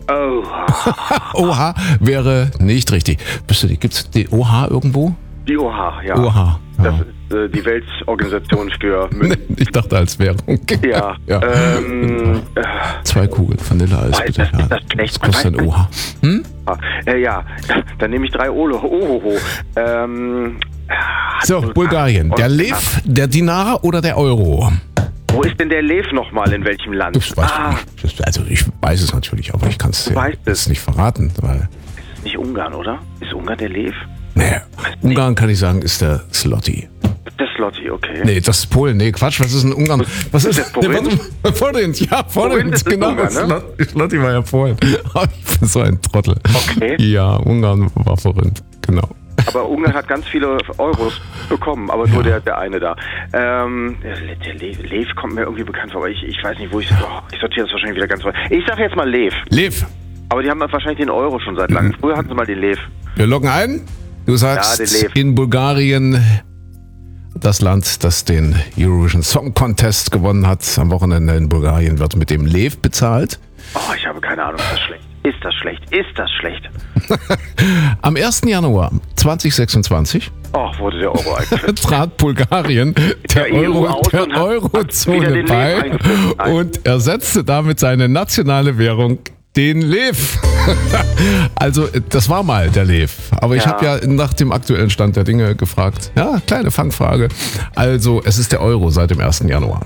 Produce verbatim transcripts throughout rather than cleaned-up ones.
Oha. Oha wäre nicht richtig. Gibt es die O H irgendwo? Die O H, ja. O H. Ja. Das ist äh, die Weltorganisation für Münzen. Ich dachte als Währung. Ja. ja. Ähm, äh, Zwei Kugeln Vanilleeis, bitte. Das, ja. ist das schlecht? Das kostet ein O H. Hm? Äh, ja, dann nehme ich drei Olo. Ohoho. Ähm, so, Bulgarien. Der Lev, der Dinar oder der Euro? Wo ist denn der Lev nochmal, in welchem Land? Das weiß ah. ich nicht. Also ich weiß es natürlich, aber ich kann es ja nicht verraten. Weil ist es nicht Ungarn, oder? Ist Ungarn der Lev? Nee, Ungarn kann ich sagen, ist der Zloty. Der Zloty, okay. Nee, das ist Polen. Nee, Quatsch, was ist in Ungarn? Was ist das? Forint, ja, Forint, genau. Ungarn, ne? Zloty war ja Polen. Ich bin so ein Trottel. Okay. Ja, Ungarn war Forint, genau. Aber Ungarn hat ganz viele Euros bekommen, aber nur ja. der, der eine da. Ähm, der der Lev kommt mir irgendwie bekannt vor, aber ich, ich weiß nicht, wo ich... Oh, ich sortiere das wahrscheinlich wieder ganz weit. Ich sage jetzt mal Lev. Lev. Aber die haben wahrscheinlich den Euro schon seit langem. Früher hatten sie mal den Lev. Wir loggen ein. Du sagst, ja, in Bulgarien, das Land, das den Eurovision Song Contest gewonnen hat, am Wochenende in Bulgarien wird mit dem Lev bezahlt. Oh, ich habe keine Ahnung, ist das schlecht? Ist das schlecht? Ist das schlecht? Am ersten Januar zweitausendsechsundzwanzig oh, wurde der Euro eingeführt. trat Bulgarien der, Euro, der Eurozone bei und ersetzte damit seine nationale Währung, den Lev. Also, das war mal der Lev. Aber ich ja. habe ja nach dem aktuellen Stand der Dinge gefragt. Ja, kleine Fangfrage. Also, es ist der Euro seit dem ersten Januar.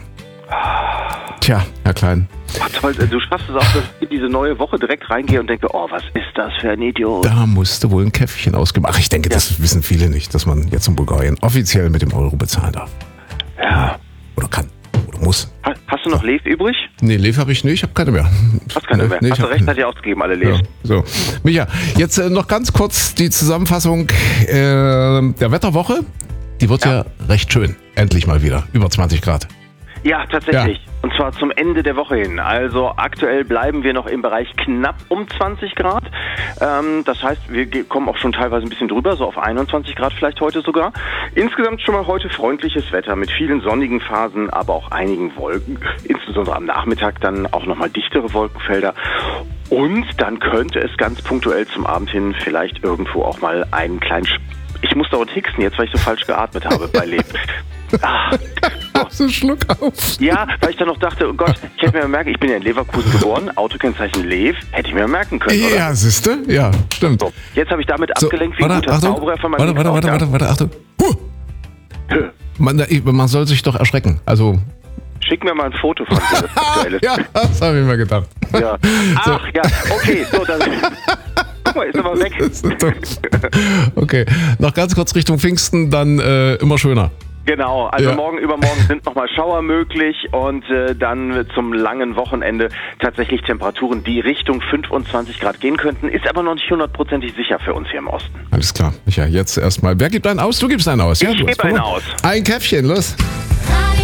Tja, Herr Klein. Ach, toll, du schaffst es auch, dass ich in diese neue Woche direkt reingehe und denke, oh, was ist das für ein Idiot? Da musste wohl ein Käffchen ausgemacht. Ach, ich denke, ja. das wissen viele nicht, dass man jetzt in Bulgarien offiziell mit dem Euro bezahlen darf. Ja. Oder kann. Oder muss. Hast du noch Lev übrig? Nee, Lev habe ich nicht, ich habe keine mehr. Hast keine mehr? Nee, hast du rechtzeitig ausgegeben, alle Lev. Ja, so. Micha, jetzt äh, noch ganz kurz die Zusammenfassung äh, der Wetterwoche. Die wird ja. ja recht schön. Endlich mal wieder. Über zwanzig Grad. Ja, tatsächlich. Ja. Und zwar zum Ende der Woche hin. Also aktuell bleiben wir noch im Bereich knapp um zwanzig Grad. Ähm, das heißt, wir kommen auch schon teilweise ein bisschen drüber, so auf einundzwanzig Grad vielleicht heute sogar. Insgesamt schon mal heute freundliches Wetter mit vielen sonnigen Phasen, aber auch einigen Wolken. Insbesondere am Nachmittag dann auch nochmal dichtere Wolkenfelder. Und dann könnte es ganz punktuell zum Abend hin vielleicht irgendwo auch mal einen kleinen... Sch- ich muss dauernd hicksen jetzt, weil ich so falsch geatmet habe bei Lev. Ah, so Schluck auf. Ja, weil ich dann noch dachte, oh Gott, ich hätte mir merken, ich bin ja in Leverkusen geboren, Autokennzeichen Lev, hätte ich mir merken können, oder? Ja, siehste? Ja, stimmt. So, jetzt habe ich damit so, abgelenkt, wie warte, ein guter Achtung, Zauberer von meinem Warte, warte, warte, warte, warte, Achtung. Huh. Man, man soll sich doch erschrecken, also... Schick mir mal ein Foto von dir, das aktuelle. Ja, das habe ich mir gedacht. Ja. Ach, so. ja, okay, so, dann... Guck mal, ist aber weg. Okay, noch ganz kurz Richtung Pfingsten, dann äh, immer schöner. Genau, also ja. morgen, übermorgen sind nochmal Schauer möglich und äh, dann zum langen Wochenende tatsächlich Temperaturen, die Richtung fünfundzwanzig Grad gehen könnten, ist aber noch nicht hundertprozentig sicher für uns hier im Osten. Alles klar, Micha, jetzt erstmal. Wer gibt einen aus? Du gibst einen aus. Ich ja, gebe einen aus. Ein Käffchen, los.